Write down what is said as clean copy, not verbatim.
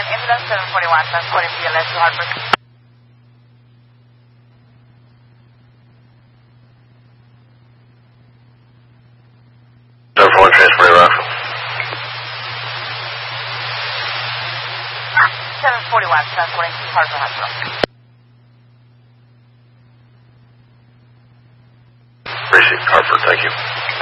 ambulance 741 transporting BLS to Hartford. Transporting Rockville. 741 transporting to Hartford Hospital. Received Hartford, thank you.